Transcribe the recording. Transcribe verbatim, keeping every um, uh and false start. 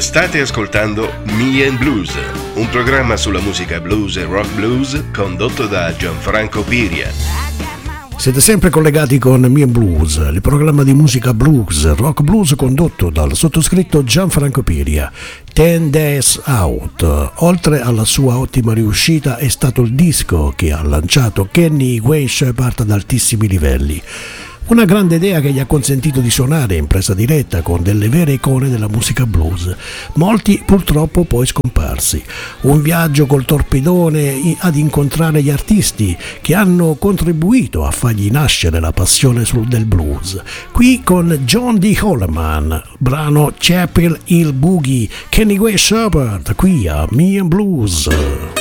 State ascoltando Me and Blues, un programma sulla musica blues e rock blues condotto da Gianfranco Piria. Siete sempre collegati con Me and Blues, il programma di musica blues, rock blues condotto dal sottoscritto Gianfranco Piria. Ten Days Out, oltre alla sua ottima riuscita, è stato il disco che ha lanciato Kenny Wayne Shepherd ad altissimi livelli. Una grande idea che gli ha consentito di suonare in presa diretta con delle vere icone della musica blues, molti purtroppo poi scomparsi. Un viaggio col torpedone ad incontrare gli artisti che hanno contribuito a fargli nascere la passione sul del blues. Qui con John D. Holloman, brano Chapel Hill Boogie, Kenny Wayne Shepherd, qui a Me and Blues.